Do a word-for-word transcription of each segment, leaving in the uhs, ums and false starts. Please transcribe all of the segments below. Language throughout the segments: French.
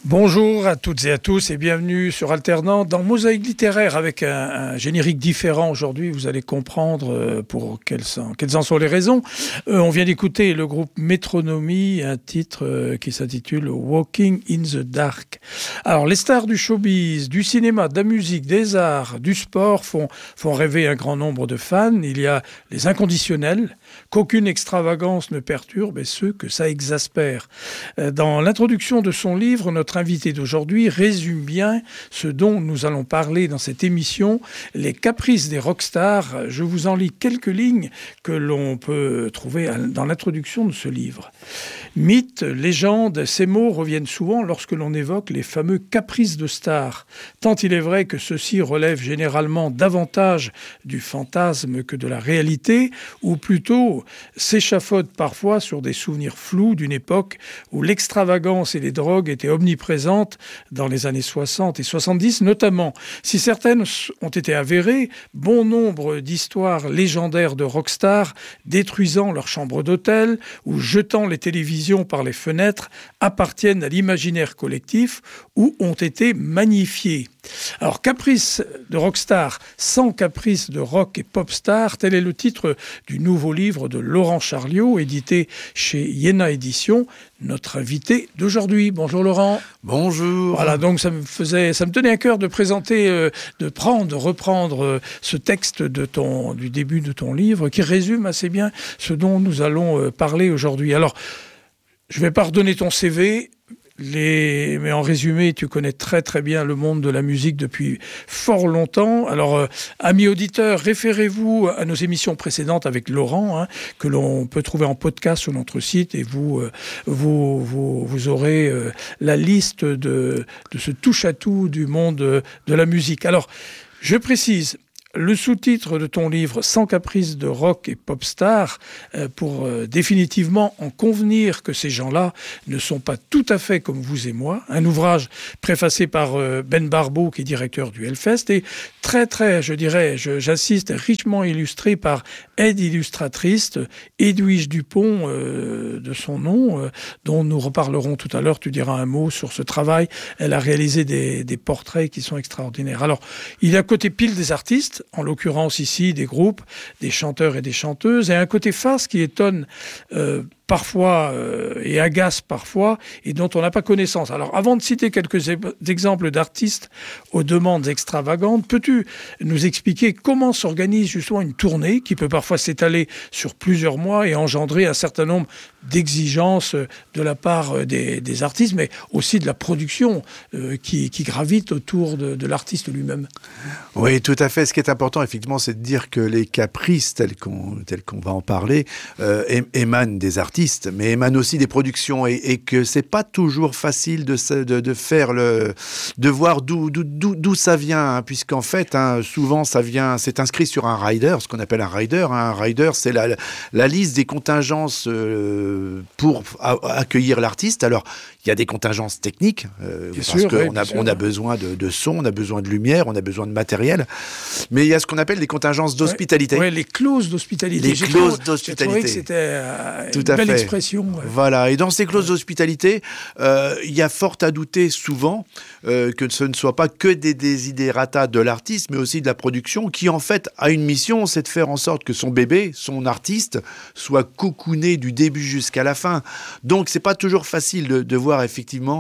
Bonjour à toutes et à tous et bienvenue sur Alternant dans Mosaïque littéraire avec un, un générique différent aujourd'hui. Vous allez comprendre pour quelles, sont, quelles en sont les raisons. Euh, on vient d'écouter le groupe Métronomie, un titre euh, qui s'intitule Walking in the Dark. Alors les stars du showbiz, du cinéma, de la musique, des arts, du sport font, font rêver un grand nombre de fans. Il y a les inconditionnels, qu'aucune extravagance ne perturbe et ceux que ça exaspère. Euh, dans l'introduction de son livre, notre Notre invité d'aujourd'hui résume bien ce dont nous allons parler dans cette émission, les caprices des rockstars. Je vous en lis quelques lignes que l'on peut trouver dans l'introduction de ce livre. Mythes, légendes, ces mots reviennent souvent lorsque l'on évoque les fameux caprices de stars. Tant il est vrai que ceux-ci relèvent généralement davantage du fantasme que de la réalité, ou plutôt s'échafaudent parfois sur des souvenirs flous d'une époque où l'extravagance et les drogues étaient omniprésentes présente dans les années soixante et soixante-dix, notamment. Si certaines ont été avérées, bon nombre d'histoires légendaires de rockstars détruisant leur chambre d'hôtel ou jetant les télévisions par les fenêtres appartiennent à l'imaginaire collectif ou ont été magnifiées. Alors, caprice de rockstar sans caprice de rock et pop star, tel est le titre du nouveau livre de Laurent Charliot, édité chez Iéna Éditions, notre invité d'aujourd'hui. Bonjour Laurent. Bonjour. Voilà, donc ça me faisait, ça me tenait à cœur de présenter, euh, de prendre, de reprendre euh, ce texte de ton, du début de ton livre qui résume assez bien ce dont nous allons euh, parler aujourd'hui. Alors, je vais pas redonner ton C V. Les... Mais en résumé, tu connais très très bien le monde de la musique depuis fort longtemps. Alors, euh, amis auditeurs, référez-vous à nos émissions précédentes avec Laurent, hein, que l'on peut trouver en podcast sur notre site, et vous, euh, vous, vous, vous aurez euh, la liste de, de ce touche-à-tout du monde de, de la musique. Alors, je précise, le sous-titre de ton livre « Sans caprice de rock et pop star euh, » pour euh, définitivement en convenir que ces gens-là ne sont pas tout à fait comme vous et moi. Un ouvrage préfacé par euh, Ben Barbeau, qui est directeur du Hellfest, et très, très, je dirais, je, j'insiste, richement illustré par aide illustratrice Edwige Dupont, euh, de son nom, euh, dont nous reparlerons tout à l'heure. Tu diras un mot sur ce travail. Elle a réalisé des, des portraits qui sont extraordinaires. Alors, il y a côté pile des artistes, en l'occurrence ici des groupes, des chanteurs et des chanteuses, et un côté face qui étonne euh, parfois euh, et agace parfois, et dont on n'a pas connaissance. Alors, avant de citer quelques exemples d'artistes aux demandes extravagantes, peux-tu nous expliquer comment s'organise justement une tournée qui peut parfois s'étaler sur plusieurs mois et engendrer un certain nombre d'exigences de la part des, des artistes, mais aussi de la production euh, qui, qui gravite autour de, de l'artiste lui-même? Oui, tout à fait. Ce qui est important, effectivement, c'est de dire que les caprices, tels qu'on, tels qu'on va en parler, euh, émanent des artistes, mais émanent aussi des productions, et, et que c'est pas toujours facile de, de, de faire le, de voir d'où, d'où, d'où, d'où ça vient, hein, puisqu'en fait, hein, souvent, ça vient, c'est inscrit sur un rider, ce qu'on appelle un rider. Hein. Un rider, c'est la, la liste des contingences euh, pour a, accueillir l'artiste. Alors, il y a des contingences techniques, euh, parce qu'on oui, a, on a besoin de, de son, on a besoin de lumière, on a besoin de matériel, mais il y a ce qu'on appelle les contingences d'hospitalité. Oui, ouais, les clauses d'hospitalité. Les j'ai clauses trouvé, d'hospitalité. J'ai trouvé que c'était euh, Tout une à belle fait. expression. Ouais. Voilà, et dans ces clauses ouais. d'hospitalité, euh, il y a fort à douter souvent euh, que ce ne soit pas que des desiderata de l'artiste, mais aussi de la production, qui en fait a une mission, c'est de faire en sorte que son bébé, son artiste, soit cocooné du début jusqu'à la fin. Donc c'est pas toujours facile de, de voir effectivement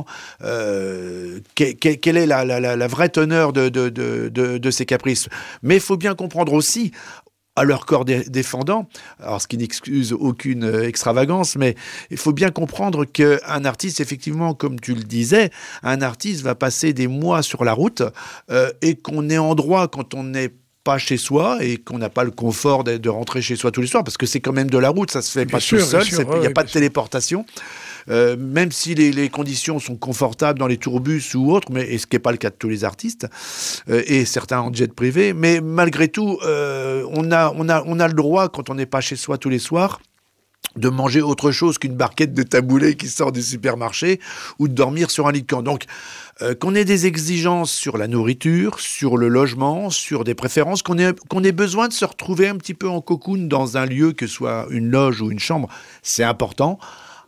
euh, que, que, quelle est la, la, la, la vraie teneur de, de, de, de, de ces caprices. Mais il faut bien comprendre aussi, à leur corps défendant, alors ce qui n'excuse aucune extravagance, mais il faut bien comprendre qu'un artiste, effectivement, comme tu le disais, un artiste va passer des mois sur la route euh, et qu'on est en droit quand on n'est pas chez soi et qu'on n'a pas le confort de, de rentrer chez soi tous les soirs, parce que c'est quand même de la route, ça se fait bien pas sûr, tout seul, il n'y a ouais, pas de téléportation. Euh, même si les, les conditions sont confortables dans les tourbus ou autres, mais et ce qui n'est pas le cas de tous les artistes, euh, et certains en jet privé, mais malgré tout, euh, on a, on a, on a le droit, quand on n'est pas chez soi tous les soirs, de manger autre chose qu'une barquette de taboulé qui sort du supermarché, ou de dormir sur un lit de camp. Donc, euh, qu'on ait des exigences sur la nourriture, sur le logement, sur des préférences, qu'on ait, qu'on ait besoin de se retrouver un petit peu en cocoon dans un lieu, que ce soit une loge ou une chambre, c'est important.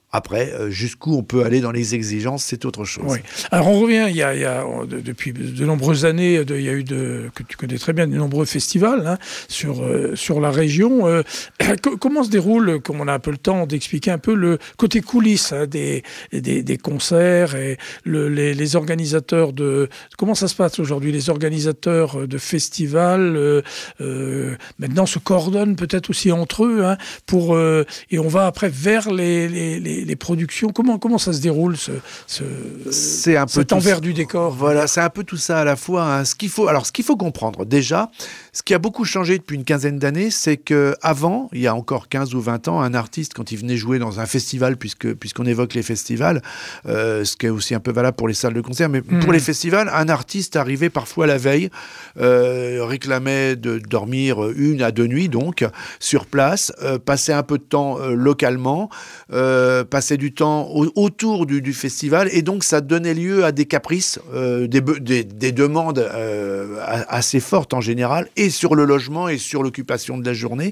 Après, euh, jusqu'où on peut aller dans les exigences, c'est autre chose. Oui. Alors on revient, il y a, il y a de, depuis de nombreuses années, de, il y a eu, de, que tu connais très bien, de nombreux festivals hein, sur, euh, sur la région. Euh, comment se déroule, comme on a un peu le temps d'expliquer un peu le côté coulisses hein, des, des, des concerts et le, les, les organisateurs de... Comment ça se passe aujourd'hui? Les organisateurs de festivals euh, euh, maintenant se coordonnent peut-être aussi entre eux hein, pour, euh, et on va après vers les, les, les les productions. Comment, comment ça se déroule, ce, ce, c'est un peu cet envers ça. Du décor? Voilà, c'est un peu tout ça à la fois. Hein. Ce qu'il faut, alors, ce qu'il faut comprendre, déjà, ce qui a beaucoup changé depuis une quinzaine d'années, c'est qu'avant, il y a encore quinze ou vingt ans, un artiste, quand il venait jouer dans un festival, puisque, puisqu'on évoque les festivals, euh, ce qui est aussi un peu valable pour les salles de concert, mais mmh. pour les festivals, un artiste arrivait parfois la veille, euh, réclamait de dormir une à deux nuits, donc, sur place, euh, passer un peu de temps euh, localement, euh, passer du temps au, autour du, du festival, et donc ça donnait lieu à des caprices, euh, des, des, des demandes euh, assez fortes en général, et sur le logement et sur l'occupation de la journée.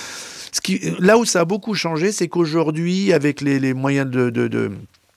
Ce qui, là où ça a beaucoup changé, c'est qu'aujourd'hui, avec les, les moyens de... de, de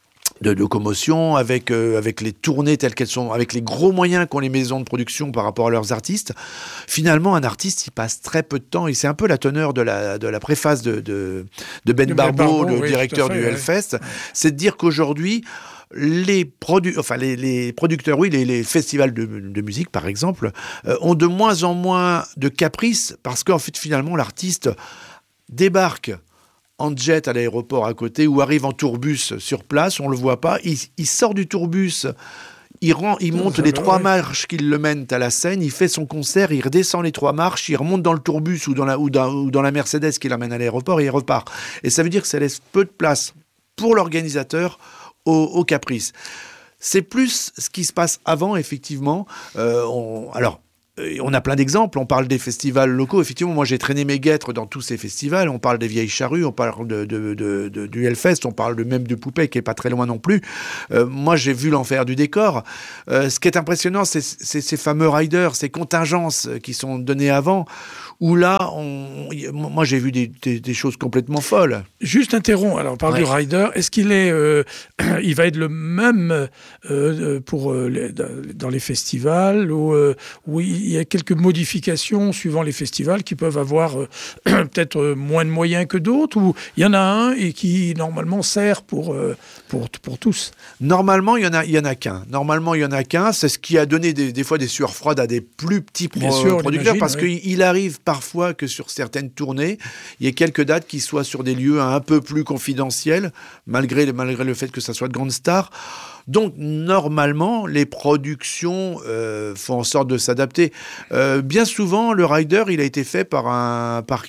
de locomotion, avec, euh, avec les tournées telles qu'elles sont, avec les gros moyens qu'ont les maisons de production par rapport à leurs artistes, finalement, un artiste, il passe très peu de temps, et c'est un peu la teneur de la, de la préface de, de, de Ben de Barbeau, Barbeau, le oui, directeur fait, du ouais. Hellfest, ouais. c'est de dire qu'aujourd'hui, les, produ- enfin, les, les producteurs, oui, les, les festivals de, de musique, par exemple, euh, ont de moins en moins de caprices, parce qu'en fait, finalement, l'artiste débarque en jet à l'aéroport à côté, ou arrive en tourbus sur place, on ne le voit pas, il, il sort du tourbus, il, rend, il monte les trois ouais. marches qui le mènent à la scène, il fait son concert, il redescend les trois marches, il remonte dans le tourbus ou dans la, ou dans, ou dans la Mercedes qui l'amène à l'aéroport et il repart. Et ça veut dire que ça laisse peu de place pour l'organisateur au, au caprice. C'est plus ce qui se passe avant, effectivement. Euh, on, alors, on a plein d'exemples, on parle des festivals locaux. Effectivement, moi j'ai traîné mes guêtres dans tous ces festivals. On parle des Vieilles Charrues, on parle de, de, de, de, du Hellfest, on parle de, même de Poupée qui est pas très loin non plus. Euh, moi j'ai vu l'enfer du décor. Euh, ce qui est impressionnant, c'est, c'est ces fameux riders, ces contingences qui sont données avant, où là, on, moi j'ai vu des, des, des choses complètement folles. Juste interromps, alors on parle ouais. du rider. Est-ce qu'il est, euh, il va être le même euh, pour, euh, les, dans les festivals ou euh, oui, il y a quelques modifications suivant les festivals qui peuvent avoir euh, peut-être euh, moins de moyens que d'autres, ou il y en a un et qui normalement sert pour, euh, pour, pour tous? Normalement, il y en a, il y en a qu'un. Normalement, il y en a qu'un. C'est ce qui a donné des, des fois des sueurs froides à des plus petits pro- sûr, producteurs, parce ouais. qu'il arrive parfois que sur certaines tournées, il y ait quelques dates qui soient sur des lieux un peu plus confidentiels, malgré, malgré le fait que ça soit de grandes stars. Donc, normalement, les productions euh, font en sorte de s'adapter. Euh, bien souvent, le rider, il a été fait par un... Par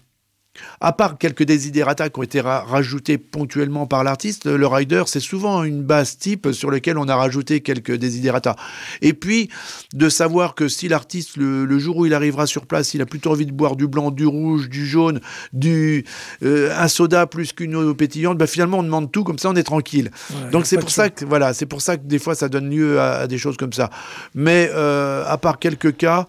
À part quelques desiderata qui ont été ra- rajoutés ponctuellement par l'artiste, le rider, c'est souvent une base type sur laquelle on a rajouté quelques desiderata. Et puis, de savoir que si l'artiste, le, le jour où il arrivera sur place, il a plutôt envie de boire du blanc, du rouge, du jaune, du, euh, un soda plus qu'une eau pétillante, ben finalement, on demande tout, comme ça, on est tranquille. Ouais, Donc, c'est pour, ça que, voilà, c'est pour ça que des fois, ça donne lieu à, à des choses comme ça. Mais, euh, à part quelques cas,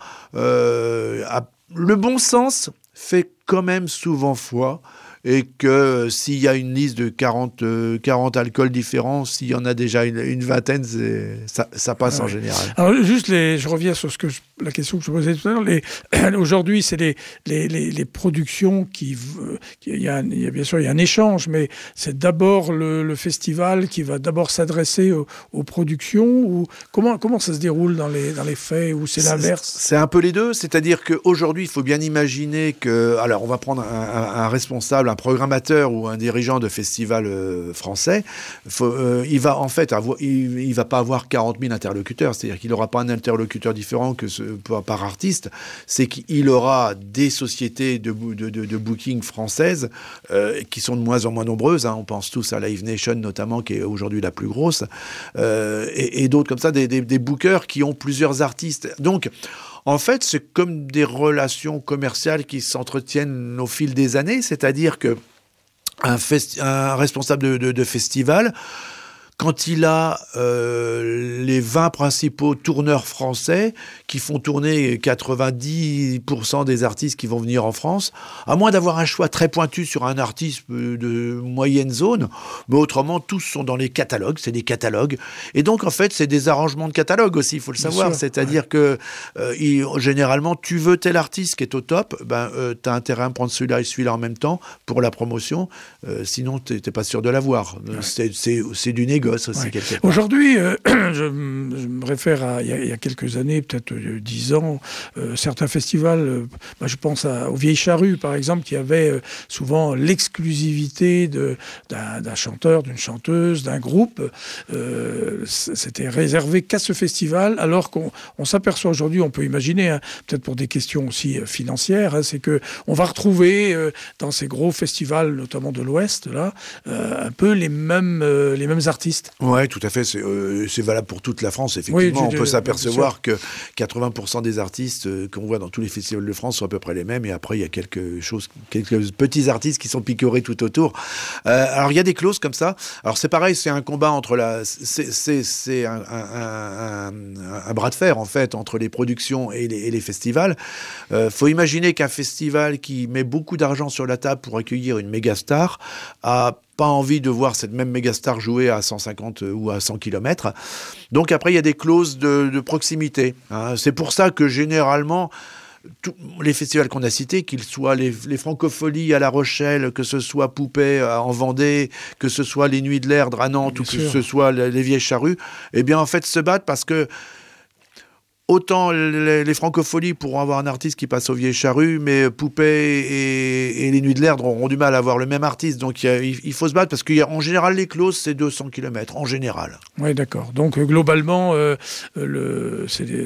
euh, à, le bon sens fait quand même souvent foi, et que euh, s'il y a une liste de quarante, euh, quarante alcools différents, s'il y en a déjà une, une vingtaine, ça, ça passe ah, en ouais. général. Alors juste, les, je reviens sur ce que je, la question que je posais tout à l'heure. Les, aujourd'hui, c'est les, les, les, les productions qui... qui il, y a, il y a bien sûr, il y a un échange, mais c'est d'abord le, le festival qui va d'abord s'adresser aux, aux productions, ou comment, comment ça se déroule dans les, dans les faits, ou c'est, c'est l'inverse? C'est un peu les deux, c'est-à-dire qu'aujourd'hui, il faut bien imaginer que... Alors, on va prendre un, un, un responsable, un programmateur ou un dirigeant de festival euh, français, faut, euh, il va en fait avoir, il, il va pas avoir quarante mille interlocuteurs, c'est-à-dire qu'il n'aura pas un interlocuteur différent que ce, par, par artiste, c'est qu'il aura des sociétés de, de, de, de booking françaises euh, qui sont de moins en moins nombreuses, hein, on pense tous à Live Nation notamment, qui est aujourd'hui la plus grosse, euh, et, et d'autres comme ça, des, des, des bookers qui ont plusieurs artistes. Donc, en fait, c'est comme des relations commerciales qui s'entretiennent au fil des années, c'est-à-dire que un, festi- un responsable de, de, de festival, quand il a euh, les vingt principaux tourneurs français qui font tourner quatre-vingt-dix pour cent des artistes qui vont venir en France, à moins d'avoir un choix très pointu sur un artiste de moyenne zone, mais autrement, tous sont dans les catalogues, c'est des catalogues. Et donc, en fait, c'est des arrangements de catalogue aussi, il faut le Bien savoir. Sûr, C'est-à-dire ouais. que, euh, il, généralement, tu veux tel artiste qui est au top, ben, euh, tu as intérêt à prendre celui-là et celui-là en même temps pour la promotion, euh, sinon, tu n'es pas sûr de l'avoir. Ouais. C'est, c'est, c'est du négoce aussi, ouais. quelque part. Aujourd'hui, euh, je, je me réfère à il y, y a quelques années, peut-être euh, dix ans, euh, certains festivals, euh, bah, je pense à, aux Vieilles Charrues, par exemple, qui avaient euh, souvent l'exclusivité de, d'un, d'un chanteur, d'une chanteuse, d'un groupe. Euh, c'était réservé qu'à ce festival, alors qu'on on s'aperçoit aujourd'hui, on peut imaginer, hein, peut-être pour des questions aussi euh, financières, hein, c'est qu'on va retrouver euh, dans ces gros festivals, notamment de l'Ouest, là, euh, un peu les mêmes, euh, les mêmes artistes. Oui, tout à fait. C'est, euh, c'est valable pour toute la France, effectivement. Oui, on peut s'apercevoir que quatre-vingts pour cent des artistes euh, qu'on voit dans tous les festivals de France sont à peu près les mêmes, et après, il y a quelque chose, quelques petits artistes qui sont picorés tout autour. Euh, alors, il y a des clauses comme ça. Alors, c'est pareil, c'est un combat entre la... C'est, c'est, c'est un, un, un, un bras de fer, en fait, entre les productions et les, et les festivals. Il euh, faut imaginer qu'un festival qui met beaucoup d'argent sur la table pour accueillir une méga star a pas envie de voir cette même mégastar jouer à cent cinquante ou à cent kilomètres. Donc après, il y a des clauses de, de proximité. Hein. C'est pour ça que généralement, tous les festivals qu'on a cités, qu'ils soient les, les Francopholies à La Rochelle, que ce soit Poupée en Vendée, que ce soit les Nuits de l'Erdre à Nantes, Bien ou sûr. que ce soit les, les Vieilles Charrues, eh bien en fait se battent parce que autant les, les Francopholies pourront avoir un artiste qui passe aux Vieilles Charrues, mais Poupée et, et les Nuits de l'Erdre auront du mal à avoir le même artiste. Donc il, y a, il, il faut se battre parce qu'en général, les clauses, c'est deux cents kilomètres, en général. Oui, d'accord. Donc euh, globalement, euh, le, c'est des,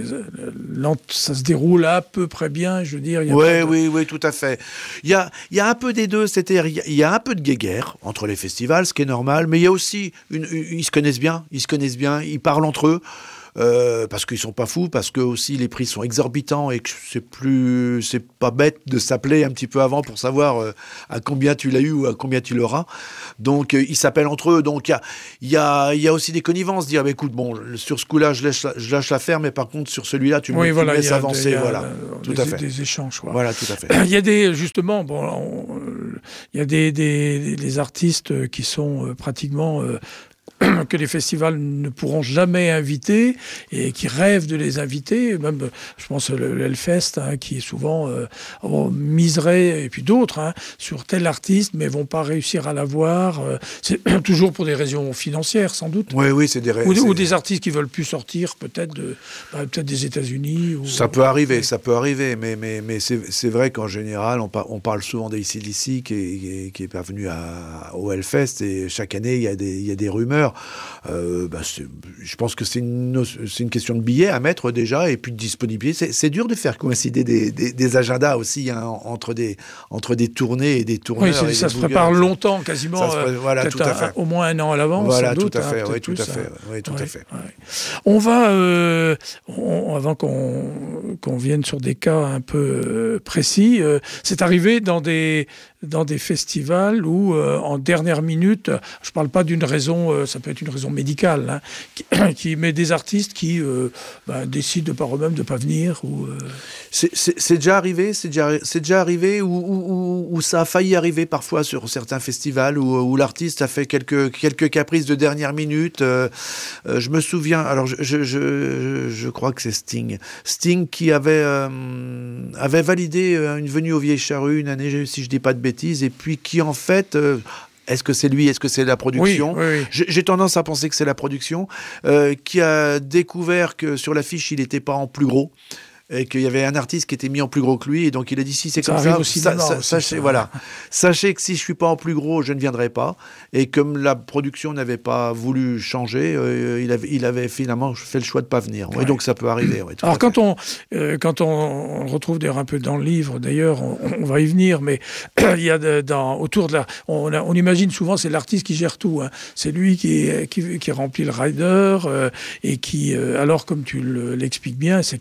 ça se déroule à peu près bien, je veux dire. Il y a oui, de... oui, oui, tout à fait. Il y a, il y a un peu des deux, c'est-à-dire il y a, il y a un peu de guéguerre entre les festivals, ce qui est normal, mais il y a aussi, une, une, ils se connaissent bien, ils se connaissent bien, ils parlent entre eux. Euh, parce qu'ils sont pas fous, parce que aussi les prix sont exorbitants et que c'est plus, c'est pas bête de s'appeler un petit peu avant pour savoir euh, à combien tu l'as eu ou à combien tu l'auras. Donc euh, ils s'appellent entre eux. Donc il y a, il y a, il y a aussi des connivences, dire bah, écoute, bon, sur ce coup-là, je lâche, je lâche l'affaire, mais par contre sur celui-là, tu me, oui, tu voilà, me laisses avancer, des, voilà, a, tout des, à fait. Des échanges, quoi. Voilà, tout à fait. Il y a des justement, bon, on, il y a des, des, des artistes qui sont euh, pratiquement euh, que les festivals ne pourront jamais inviter et qui rêvent de les inviter. Même, je pense, le, le Hellfest, hein, qui est souvent euh, miserait, et puis d'autres, hein, sur tel artiste, mais vont pas réussir à l'avoir. Euh, c'est toujours pour des raisons financières, sans doute. Oui, oui, c'est des raisons. Ou, ou des artistes qui veulent plus sortir, peut-être, de, bah, peut-être des États-Unis. Ou, ça peut arriver, ça peut arriver, mais, mais, mais c'est, c'est vrai qu'en général, on, par, on parle souvent d'A C D C qui est, qui est parvenu à, au Hellfest, et chaque année, il y a des, il y a des rumeurs. Euh, bah c'est, je pense que c'est une, c'est une question de billets à mettre déjà, et puis de disponibilité. C'est, c'est dur de faire coïncider des, des, des agendas aussi, hein, entre, des, entre des tournées et des tourneurs. Oui, ça se prépare longtemps, quasiment. Ça se pré... Voilà, tout à fait. Un, au moins un an à l'avance. Voilà, sans tout doute, à fait. hein, Oui, tout plus, à fait. Hein. Oui, tout ouais, à fait. Ouais. On va, euh, on, avant qu'on, qu'on vienne sur des cas un peu euh, précis, euh, c'est arrivé dans des, dans des festivals où, euh, en dernière minute, je ne parle pas d'une raison, euh, ça peut être une raison médicale, hein, qui, qui met des artistes qui euh, bah, décident de par eux-mêmes de ne pas venir. Ou, euh... c'est, c'est, c'est déjà arrivé, c'est déjà, c'est déjà arrivé où, où, où ça a failli arriver parfois sur certains festivals où, où l'artiste a fait quelques, quelques caprices de dernière minute. Euh, euh, je me souviens, alors je, je, je, je crois que c'est Sting. Sting qui avait, euh, avait validé une venue aux Vieilles Charrues une année, si je ne dis pas de bêtises, et puis qui en fait... Euh, est-ce que c'est lui? Est-ce que c'est la production? Oui, oui, oui. J'ai, j'ai tendance à penser que c'est la production, euh, qui a découvert que sur l'affiche, il n'était pas en plus gros. Et qu'il y avait un artiste qui était mis en plus gros que lui, et donc il a dit si c'est ça comme ça, aussi ça, ça aussi, sachez, ça. voilà, sachez que si je suis pas en plus gros, je ne viendrai pas. Et comme la production n'avait pas voulu changer, euh, il avait, il avait finalement fait le choix de pas venir. Ouais. Et donc ça peut arriver. Ouais, Alors quand on, euh, quand on, on retrouve d'ailleurs un peu dans le livre, d'ailleurs, on, on va y venir, mais il y a de, dans, autour de la, on, on imagine souvent c'est l'artiste qui gère tout. Hein. C'est lui qui, qui, qui remplit le rider euh, et qui, euh, alors comme tu le, l'expliques bien, c'est qu'il y a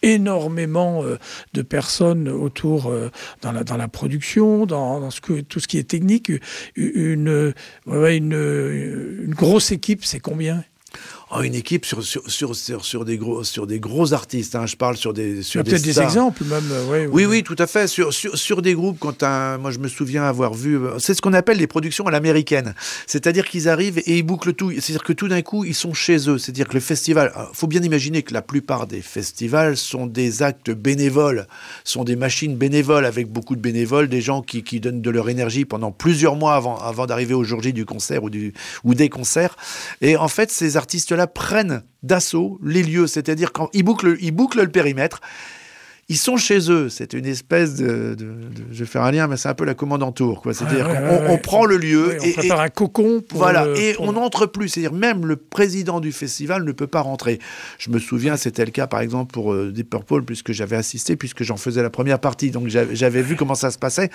énormément euh, de personnes autour euh, dans, la, dans la production, dans, dans ce que, tout ce qui est technique. Une, ouais, une, une grosse équipe, c'est combien ? Oh, une équipe sur, sur, sur, sur, sur, des, gros, sur des gros artistes, hein. Je parle sur des sur Il y a des peut-être des stars. exemples même. Euh, ouais, oui, ouais. oui, tout à fait. Sur, sur, sur des groupes, quand un, moi je me souviens avoir vu, c'est ce qu'on appelle les productions à l'américaine. C'est-à-dire qu'ils arrivent et ils bouclent tout. C'est-à-dire que tout d'un coup, ils sont chez eux. C'est-à-dire que le festival, il faut bien imaginer que la plupart des festivals sont des actes bénévoles, sont des machines bénévoles avec beaucoup de bénévoles, des gens qui, qui donnent de leur énergie pendant plusieurs mois avant, avant d'arriver au jour J du concert ou, du, ou des concerts. Et en fait, ces artistes-là prennent d'assaut les lieux, c'est-à-dire quand ils bouclent, ils bouclent le périmètre, ils sont chez eux. C'est une espèce de, de, de je vais faire un lien, mais c'est un peu la commande en tour, quoi. C'est-à-dire ouais, ouais, qu'on ouais, on ouais. prend le lieu ouais, on et prépare et, un cocon. Pour voilà, le, et pour on le... n'entre plus. C'est-à-dire même le président du festival ne peut pas rentrer. Je me souviens, c'était le cas par exemple pour euh, Deep Purple, puisque j'avais assisté, puisque j'en faisais la première partie, donc j'avais, j'avais vu comment ça se passait.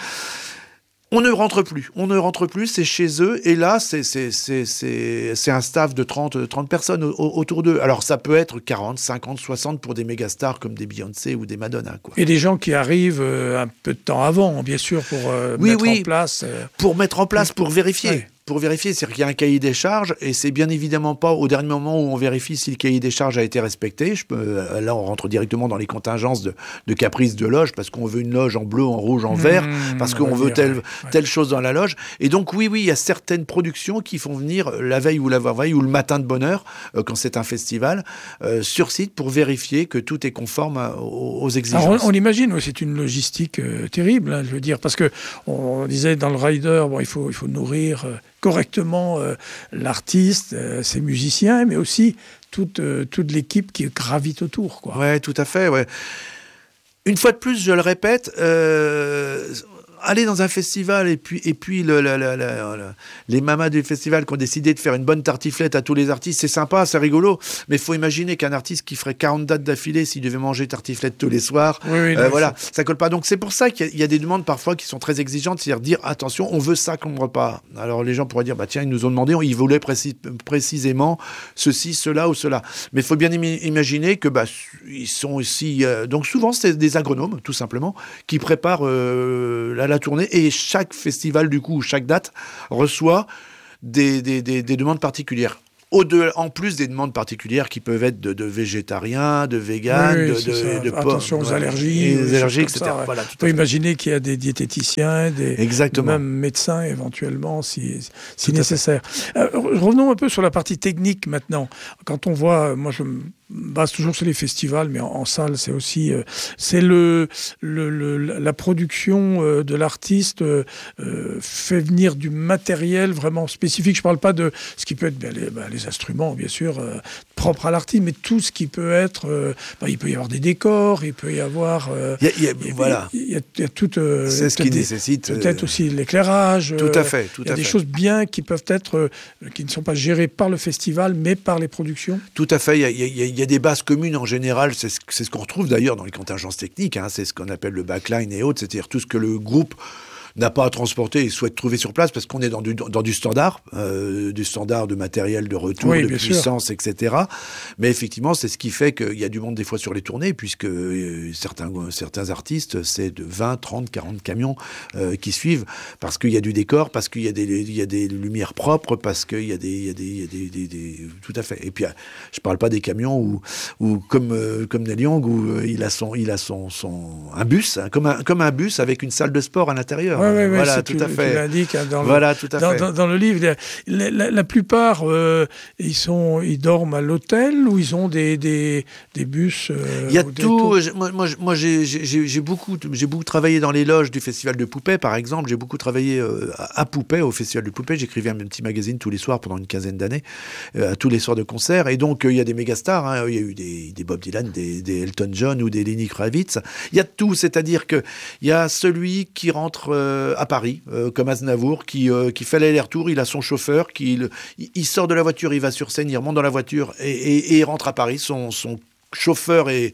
On ne rentre plus, on ne rentre plus, c'est chez eux, et là, c'est, c'est, c'est, c'est, c'est un staff de trente, trente personnes au, autour d'eux. Alors, ça peut être quarante, cinquante, soixante pour des mégastars comme des Beyoncé ou des Madonna, quoi. Et des gens qui arrivent euh, un peu de temps avant, bien sûr, pour euh, oui, mettre oui, en place... Euh... Pour mettre en place, pour vérifier. Ouais. Pour vérifier, c'est-à-dire qu'il y a un cahier des charges, et c'est bien évidemment pas au dernier moment où on vérifie si le cahier des charges a été respecté. Je peux, là, on rentre directement dans les contingences de, de caprices de loge, parce qu'on veut une loge en bleu, en rouge, en vert, mmh, parce qu'on veut dire, telle, ouais. telle chose dans la loge. Et donc, oui, oui, il y a certaines productions qui font venir la veille ou l'avant-veille, ou le matin de bonne heure, euh, quand c'est un festival, euh, sur site, pour vérifier que tout est conforme à, aux, aux exigences. Alors, on, on imagine, oui, c'est une logistique euh, terrible, hein, je veux dire, parce que on, on disait dans le rider, bon, il faut, il faut nourrir... Euh, correctement euh, l'artiste, euh, ses musiciens, mais aussi toute, euh, toute l'équipe qui gravite autour, quoi. Ouais, tout à fait, ouais. Une fois de plus, je le répète, euh, aller dans un festival et puis, et puis le, le, le, le, le, les mamas du festival qui ont décidé de faire une bonne tartiflette à tous les artistes, c'est sympa, c'est rigolo, mais il faut imaginer qu'un artiste qui ferait quarante dates d'affilée, s'il devait manger tartiflette tous les soirs, oui, oui, euh, non, voilà, c'est... ça colle pas. Donc c'est pour ça qu'il y a, il y a des demandes parfois qui sont très exigeantes, c'est-à-dire dire attention, on veut ça comme repas. Alors les gens pourraient dire bah tiens, ils nous ont demandé, ils voulaient précis, précisément ceci, cela ou cela. Mais il faut bien im- imaginer que bah ils sont aussi euh, donc souvent c'est des agronomes tout simplement qui préparent euh, la la tournée, et chaque festival, du coup, chaque date, reçoit des, des, des, des demandes particulières. Au-delà, en plus des demandes particulières qui peuvent être de, de végétariens, de véganes, oui, de, de, de, de attention aux allergies, et des allergies, et cetera. Ça, ouais. Voilà, on peut imaginer qu'il y a des diététiciens, des Exactement. même médecins éventuellement, si, si nécessaire. Euh, revenons un peu sur la partie technique maintenant. Quand on voit, moi je me base toujours sur les festivals, mais en, en salle, c'est aussi euh, c'est le, le, le la production euh, de l'artiste euh, fait venir du matériel vraiment spécifique. Je parle pas de ce qui peut être ben, les, ben, les instruments, bien sûr, euh, propres à l'artiste, mais tout ce qui peut être. Euh, ben, il peut y avoir des décors, il peut y avoir. Euh, il y a, il y a, il y a, voilà. Il y a, il y a tout. Euh, c'est ce qui des, nécessite. Peut-être euh, aussi l'éclairage. Tout à fait. Tout il y a à des fait. choses bien qui peuvent être, euh, qui ne sont pas gérées par le festival, mais par les productions. Tout à fait. Il y a, il y a, il y a des bases communes en général. C'est ce, c'est ce qu'on retrouve d'ailleurs dans les contingences techniques. Hein, c'est ce qu'on appelle le backline et autres. C'est-à-dire tout ce que le groupe n'a pas à transporter et souhaite trouver sur place, parce qu'on est dans du, dans du standard, euh, du standard de matériel, de retour, oui, de puissance, sûr. et cetera. Mais effectivement, c'est ce qui fait qu'il y a du monde des fois sur les tournées, puisque euh, certains, certains artistes, c'est de vingt, trente, quarante camions euh, qui suivent, parce qu'il y a du décor, parce qu'il y a des, il y a des lumières propres, parce qu'il y a des... Il y a des, il y a des, des, des tout à fait. Et puis, je parle pas des camions où, où comme, euh, comme Neil Young, où euh, il a, son, il a son, son, un bus, hein, comme, un, comme un bus avec une salle de sport à l'intérieur. Ouais, ouais, ouais, voilà, tout tu, à fait. Tu l'indiques hein, dans, voilà, le, tout à dans, fait. Dans, dans le livre. La, la, la plupart, euh, ils, sont, ils dorment à l'hôtel ou ils ont des, des, des bus euh, Il y a ou tout. Des... Moi, moi, moi j'ai, j'ai, j'ai, beaucoup, j'ai beaucoup travaillé dans les loges du Festival de Poupée, par exemple. J'ai beaucoup travaillé euh, à Poupée, au Festival de Poupée. J'écrivais un petit magazine tous les soirs pendant une quinzaine d'années, euh, tous les soirs de concert. Et donc, il euh, y a des mégastars. Hein. Il y a eu des, des Bob Dylan, des, des Elton John ou des Lenny Kravitz. Il y a tout. C'est-à-dire qu'il y a celui qui rentre euh, à Paris, euh, comme Aznavour, qui, euh, qui fait l'aller-retour, il a son chauffeur, qui, il, il sort de la voiture, il va sur scène, il remonte dans la voiture et, et, et il rentre à Paris, son, son chauffeurs et,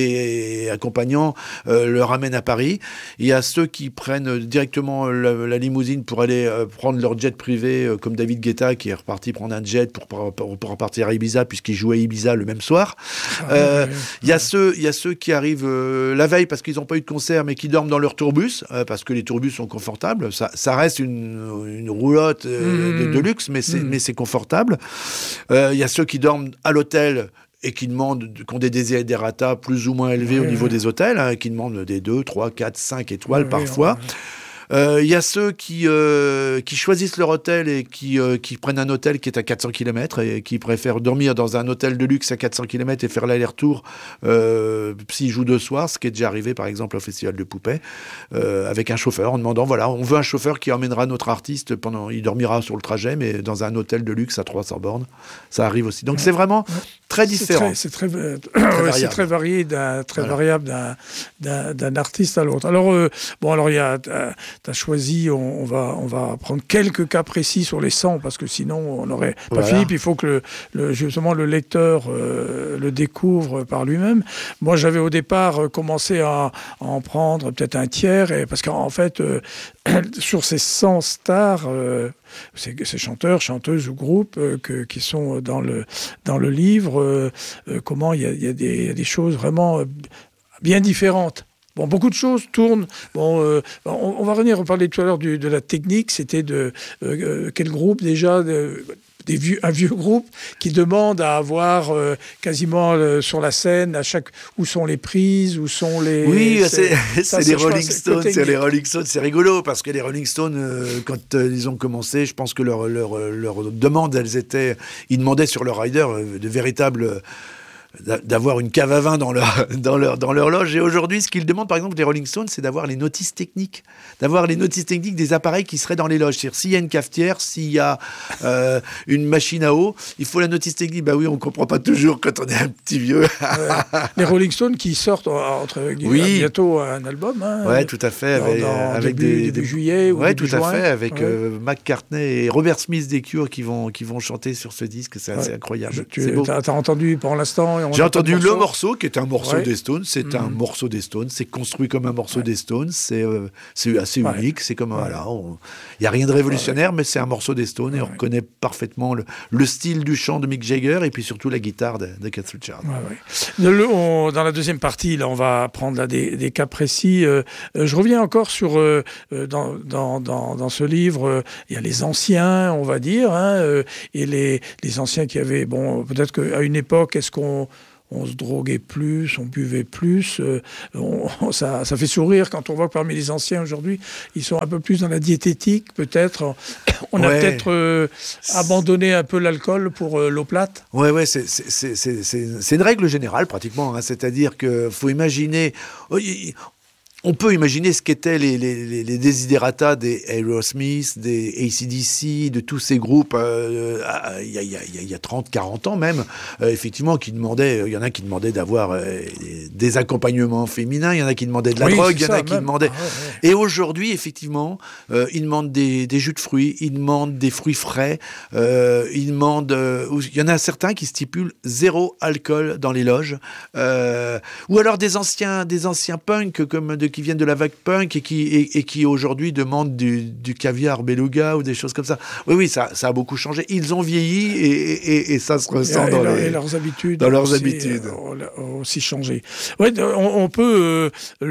et accompagnants euh, le ramènent à Paris. Il y a ceux qui prennent directement la, la limousine pour aller euh, prendre leur jet privé, euh, comme David Guetta qui est reparti prendre un jet pour, pour, pour, pour repartir à Ibiza, puisqu'il jouait à Ibiza le même soir. Ah, euh, ouais, ouais. Il y a ceux, il y a ceux qui arrivent euh, la veille parce qu'ils n'ont pas eu de concert, mais qui dorment dans leur tourbus, euh, parce que les tourbus sont confortables. Ça, ça reste une, une roulotte euh, mmh. de, de luxe, mais c'est, mmh. mais c'est confortable. Euh, il y a ceux qui dorment à l'hôtel et qui demandent, qui ont des desiderata plus ou moins élevés oui, au niveau oui. des hôtels, hein, qui demandent des deux, trois, quatre, cinq étoiles oui, parfois. Il oui, oui. euh, y a ceux qui, euh, qui choisissent leur hôtel et qui, euh, qui prennent un hôtel qui est à quatre cents kilomètres et qui préfèrent dormir dans un hôtel de luxe à quatre cents kilomètres et faire l'aller-retour euh, s'ils jouent deux soirs, ce qui est déjà arrivé par exemple au Festival de Poupée, euh, avec un chauffeur, en demandant, voilà, on veut un chauffeur qui emmènera notre artiste pendant, il dormira sur le trajet, mais dans un hôtel de luxe à trois cents bornes. Ça arrive aussi. Donc ouais. c'est vraiment... très différent. C'est très, c'est très, très, ouais, c'est très varié, d'un, très voilà. variable d'un, d'un, d'un artiste à l'autre. Alors, euh, bon, alors, il y a, tu as choisi, on, on, va, on va prendre quelques cas précis sur les cent, parce que sinon, on n'aurait pas voilà. fini. Puis il faut que le, le, justement le lecteur euh, le découvre par lui-même. Moi, j'avais au départ commencé à, à en prendre peut-être un tiers, et, parce qu'en fait, euh, sur ces cent stars, euh, ces, ces chanteurs, chanteuses ou groupes euh, que, qui sont dans le, dans le livre, euh, euh, comment il y a, y, a y a des choses vraiment euh, bien différentes. Bon, beaucoup de choses tournent. Bon, euh, on, on va revenir, on parlait tout à l'heure du, de la technique. C'était de euh, quel groupe déjà de, des vieux, un vieux groupe qui demande à avoir euh, quasiment euh, sur la scène à chaque où sont les prises, où sont les. Oui, c'est, c'est, ça, c'est les Rolling Stones. C'est, c'est les Rolling Stones. C'est rigolo parce que les Rolling Stones, euh, quand euh, ils ont commencé, je pense que leur leur leur demande, elles étaient, ils demandaient sur leur rider euh, de véritables euh, d'avoir une cave à vin dans leur, dans leur, dans leur loge. Et aujourd'hui, ce qu'ils demandent, par exemple, les Rolling Stones, c'est d'avoir les notices techniques. D'avoir les notices techniques des appareils qui seraient dans les loges. C'est-à-dire, s'il y a une cafetière, s'il y a euh, une machine à eau, il faut la notice technique. Bah oui, on ne comprend pas toujours quand on est un petit vieux. Ouais. Les Rolling Stones qui sortent entre oui. bientôt un album. Hein, oui, tout à fait. Dans, avec dans avec début, des, début des... juillet ou ouais, début tout à juin. fait. Avec ouais. euh, McCartney et Robert Smith des Cure qui vont, qui vont chanter sur ce disque. C'est assez ouais. incroyable. Tu, c'est beau. T'as, t'as entendu pour l'instant? J'ai entendu le morceau qui est un morceau ouais. des Stones, c'est mmh. un morceau des Stones, c'est construit comme un morceau ouais. des Stones, c'est, euh, c'est assez ouais. unique, c'est comme, ouais. voilà, il n'y a rien de révolutionnaire, ouais. mais c'est un morceau des Stones ouais. et on reconnaît parfaitement le, le style du chant de Mick Jagger et puis surtout la guitare de, de Keith Richards. Ouais, ouais. Le, on, dans la deuxième partie, là, on va prendre là, des, des cas précis. Euh, je reviens encore sur, euh, dans, dans, dans, dans ce livre, euh, il y a les anciens, on va dire, hein, euh, et les, les anciens qui avaient, bon, peut-être qu'à une époque, est-ce qu'on on se droguait plus, on buvait plus. Euh, on, ça, ça fait sourire quand on voit que parmi les anciens aujourd'hui, ils sont un peu plus dans la diététique, peut-être. On a ouais. peut-être euh, abandonné un peu l'alcool pour euh, l'eau plate. Oui, ouais, c'est, c'est, c'est, c'est, c'est, c'est une règle générale, pratiquement. Hein, c'est-à-dire qu'il faut imaginer... Oh, y, on peut imaginer ce qu'étaient les, les, les desiderata des Aerosmith, des A C D C, de tous ces groupes euh, il y, y, y, y a trente, quarante ans même, euh, effectivement, qui demandaient, il y en a qui demandaient d'avoir euh, des accompagnements féminins, il y en a qui demandaient de la oui, drogue, il y en a qui même. demandaient... Ah, ouais, ouais. Et aujourd'hui, effectivement, euh, ils demandent des, des jus de fruits, ils demandent des fruits frais, euh, ils demandent... Euh, il y en a certains qui stipulent zéro alcool dans les loges, euh, ou alors des anciens, des anciens punks comme de qui viennent de la vague punk et qui, et, et qui aujourd'hui demandent du, du caviar beluga ou des choses comme ça. Oui, oui, ça, ça a beaucoup changé. Ils ont vieilli et, et, et ça se ressent et, dans, et les, et leurs habitudes. Dans leurs aussi, habitudes. Euh, ont aussi changé. Ouais, on, on peut, euh,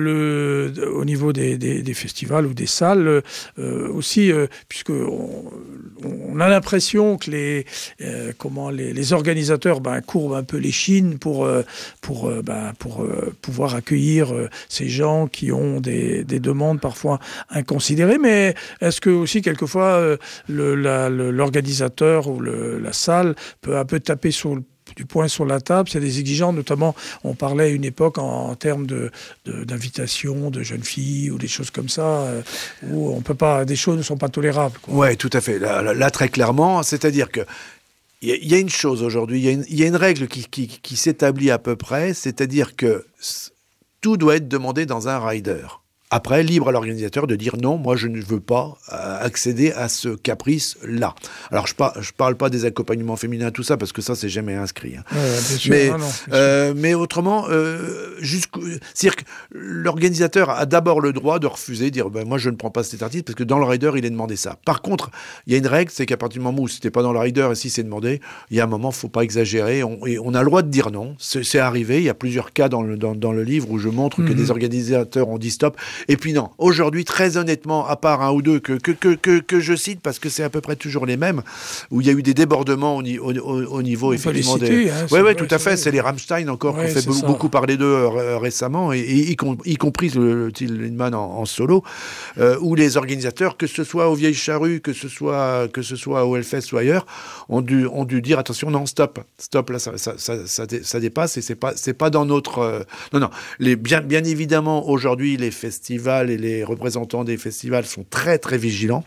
le, au niveau des, des, des festivals ou des salles, euh, aussi, euh, puisque on, on a l'impression que les, euh, comment, les, les organisateurs ben, courbent un peu les chines pour, euh, pour, euh, ben, pour euh, pouvoir accueillir euh, ces gens qui ont des, des demandes parfois inconsidérées, mais est-ce que aussi quelquefois euh, le, la, le, l'organisateur ou le, la salle peut un peu taper sur le du poing sur la table, c'est des exigences, notamment, on parlait à une époque en, en termes de, de, d'invitation de jeunes filles ou des choses comme ça, euh, où on peut pas, des choses ne sont pas tolérables. Oui, tout à fait. Là, là, là, très clairement, c'est-à-dire que il y a une chose aujourd'hui, il y a une, il y a une règle qui, qui, qui s'établit à peu près, c'est-à-dire que tout doit être demandé dans un rider. Après, libre à l'organisateur de dire non, moi je ne veux pas accéder à ce caprice-là. Alors je ne parle pas des accompagnements féminins, tout ça, parce que ça, c'est jamais inscrit. Hein. Ouais, bien sûr, mais, non, non, bien euh, sûr. mais autrement, euh, c'est-à-dire que l'organisateur a d'abord le droit de refuser, dire ben, moi je ne prends pas cet artiste, parce que dans le rider, il est demandé ça. Par contre, il y a une règle, c'est qu'à partir du moment où c'était pas dans le rider et si c'est demandé, il y a un moment, il ne faut pas exagérer. On, et on a le droit de dire non. C'est arrivé. Il y a plusieurs cas dans le, dans, dans le livre où je montre mm-hmm. que des organisateurs ont dit stop. Et puis non, aujourd'hui, très honnêtement, à part un ou deux que, que, que, que, que je cite, parce que c'est à peu près toujours les mêmes, où il y a eu des débordements au, au, au niveau, on effectivement, citer, des... hein, oui, ouais, tout à vrai. fait. C'est les Rammstein encore, ouais, qu'on fait beaucoup, beaucoup parler d'eux euh, récemment, et, et y, com y compris le Till Lindemann en, en solo, euh, où les organisateurs, que ce soit aux Vieilles Charrues, que ce soit, que ce soit au Hellfest ou ailleurs, ont dû, ont dû dire attention, non, stop, stop, là, ça, ça, ça, ça, ça dépasse, et c'est pas, c'est pas dans notre... Euh... Non, non, les, bien, bien évidemment, aujourd'hui, les festivals et les représentants des festivals sont très, très vigilants.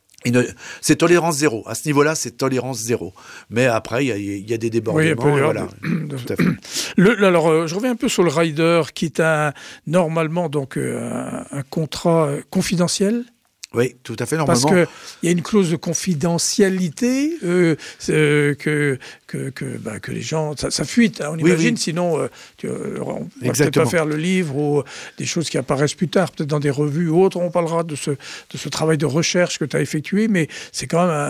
C'est tolérance zéro. À ce niveau-là, c'est tolérance zéro. Mais après, il y, y a des débordements. Oui, voilà. de... Tout à fait. Le, alors, euh, je reviens un peu sur le rider, qui est un, normalement donc, euh, un, un contrat euh, confidentiel. Oui, tout à fait, normalement. Parce qu'il y a une clause de confidentialité euh, euh, que, que, que, bah, que les gens... Ça, ça fuite, hein, on oui, imagine, oui. sinon euh, tu, euh, on ne va peut-être pas faire le livre ou des choses qui apparaissent plus tard, peut-être dans des revues ou autres. On parlera de ce, de ce travail de recherche que tu as effectué, mais c'est quand même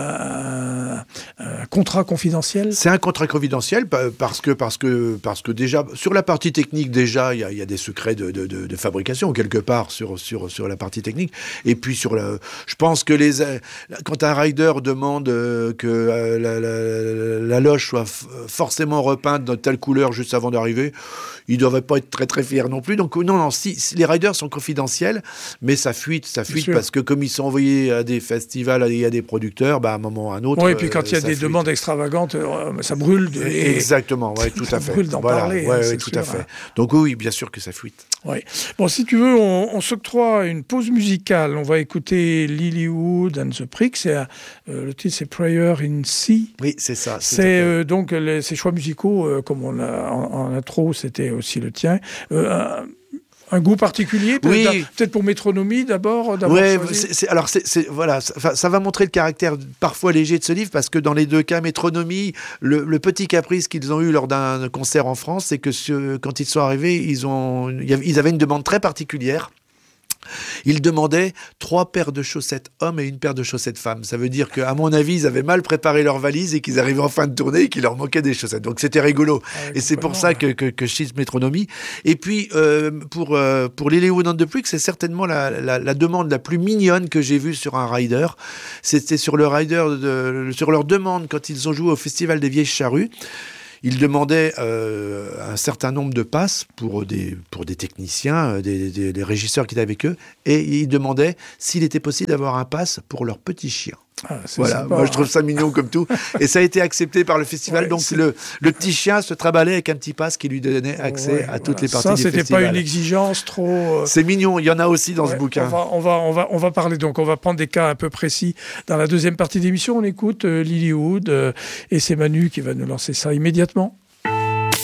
un, un, un contrat confidentiel. C'est un contrat confidentiel parce que, parce, que, parce que déjà, sur la partie technique, déjà, il y, y a des secrets de, de, de, de fabrication, quelque part, sur, sur, sur la partie technique. Et puis, sur la je pense que les, quand un rider demande que la, la, la loge soit forcément repeinte de telle couleur juste avant d'arriver, ils ne doivent pas être très très fiers non plus. Donc non, non, si, si les riders sont confidentiels, mais ça fuite, ça fuite parce que comme ils sont envoyés à des festivals et à des producteurs, bah, à un moment ou à un autre. Oui, et puis quand il y a des fuite. demandes extravagantes, ça brûle. De, et Exactement, ouais, tout ça à fait. brûle d'en voilà, parler. Ouais, hein, ouais, tout sûr, à fait. Hein. Donc oui, bien sûr que ça fuite. Oui. Bon, si tu veux, on, on s'octroie une pause musicale. On va écouter Lilywood and the Prick. C'est euh, le titre, c'est Prayer in C. Oui, c'est ça. C'est euh, donc les, ces choix musicaux, euh, comme on a en, en intro, c'était aussi le tien. Euh, un, un goût particulier, peut-être, oui. peut-être pour métronomie d'abord. Oui, alors c'est, c'est, voilà, ça, ça va montrer le caractère parfois léger de ce livre parce que dans les deux cas, métronomie, le, le petit caprice qu'ils ont eu lors d'un concert en France, c'est que ce, quand ils sont arrivés, ils, ont, ils avaient une demande très particulière. Ils demandaient trois paires de chaussettes hommes et une paire de chaussettes femmes. Ça veut dire qu'à mon avis, ils avaient mal préparé leur valise et qu'ils arrivaient en fin de tournée et qu'il leur manquait des chaussettes. Donc c'était rigolo. Ah, et c'est pour ça que, que, que je cite métronomie. Et puis, euh, pour, euh, pour Lilywood and the Prick, c'est certainement la, la, la demande la plus mignonne que j'ai vue sur un rider. C'était sur, le rider de, sur leur demande quand ils ont joué au Festival des Vieilles Charrues. Ils demandaient euh, un certain nombre de passes pour des, pour des techniciens, des, des, des régisseurs qui étaient avec eux, et ils demandaient s'il était possible d'avoir un pass pour leur petit chien. Ah, voilà, sympa, moi je trouve ça mignon comme tout. Et ça a été accepté par le festival. Ouais, donc le, le petit chien se trimballait avec un petit pass qui lui donnait accès ouais, à toutes voilà. les parties ça, du festival. Ça, c'était pas une exigence trop... Euh... C'est mignon, il y en a aussi dans ouais, ce bouquin. On va, on, va, on, va, on va parler donc, on va prendre des cas un peu précis. Dans la deuxième partie d'émission, on écoute euh, Lilywood euh, et c'est Manu qui va nous lancer ça immédiatement.